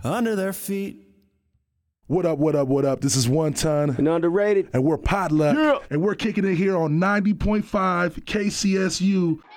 under their feet. What up, what up, what up? This is One Ton. And Underrated. And we're Potluck. Yeah. And we're kicking it here on 90.5 KCSU.